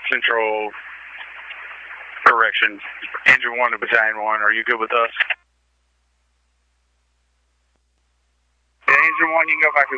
Central direction. Engine 1 to Battalion 1. Are you good with us? Yeah, Engine 1, you can go back to